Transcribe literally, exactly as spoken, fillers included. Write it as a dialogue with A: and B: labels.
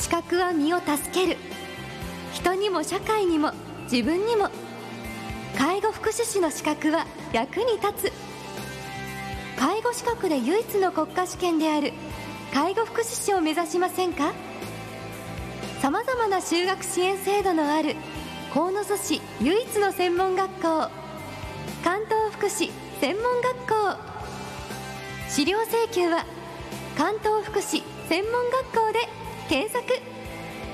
A: 資格は身を助ける。人にも社会にも自分にも。介護福祉士の資格は役に立つ。介護資格で唯一の国家試験である介護福祉士を目指しませんか。さまざまな就学支援制度のある鴻巣市唯一の専門学校、関東福祉専門学校。資料請求は関東福祉専門学校で検索。